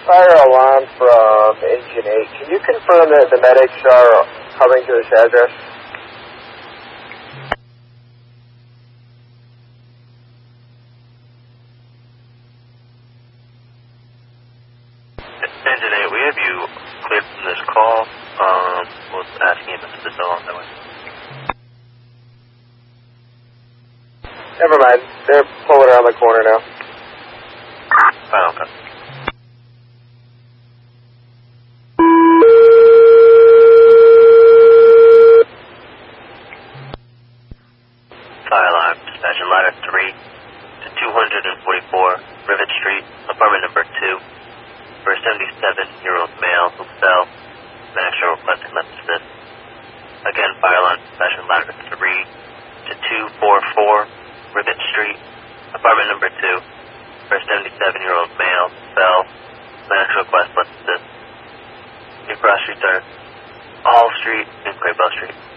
fire alarm from Engine 8. Can you confirm that the medics are coming to this address? Engine 8, we have you cleared from this call. Was asking if this is still on the way. Never mind. They're pulling around the corner now. Oh, okay. Fire alarm, dispatching ladder 3 to 244 Rivet Street, apartment number 2, for a 77-year-old male who fell. Manager requesting left assist. Again, fire alarm, dispatching ladder 3 to 244 Rivet Street, apartment number 2, for a 77-year-old male who fell. Manager request left assist. New Cross Streets are Hall Street and Great Bell Street.